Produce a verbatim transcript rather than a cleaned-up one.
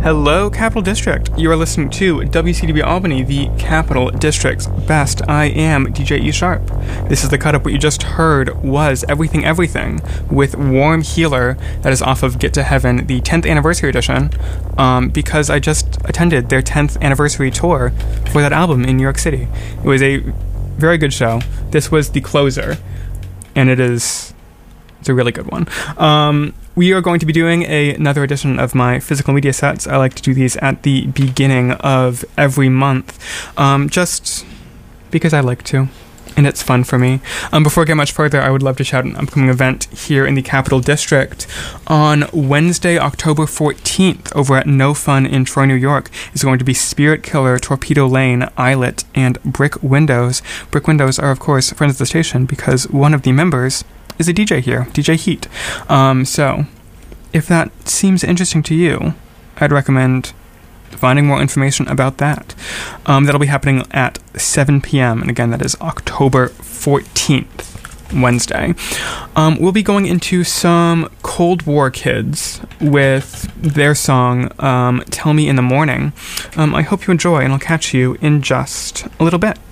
Hello, Capital District. You are listening to W C D B Albany, the Capital District's best. I am D J E Sharp. This is the cut up. What you just heard was Everything Everything with Warm Healer. That is off of Get to Heaven, the tenth anniversary edition, um, because I just attended their tenth anniversary tour for that album in New York City. It was a very good show. This was the closer, and it is it's a really good one. Um, we are going to be doing a, another edition of my physical media sets. I like to do these at the beginning of every month, um, just because I like to, and it's fun for me. Um, before I get much further, I would love to shout an upcoming event here in the Capital District. On Wednesday, October fourteenth, over at No Fun in Troy, New York, is going to be Spirit Killer, Torpedo Lane, Islet, and Brick Windows. Brick Windows are, of course, friends of the station because one of the members is a D J here, D J Heat. Um, so, if that seems interesting to you, I'd recommend finding more information about that. Um, that'll be happening at seven p.m. And again, that is October fourteenth, Wednesday. Um, we'll be going into some Cold War Kids with their song, um, Tell Me in the Morning. Um, I hope you enjoy, and I'll catch you in just a little bit.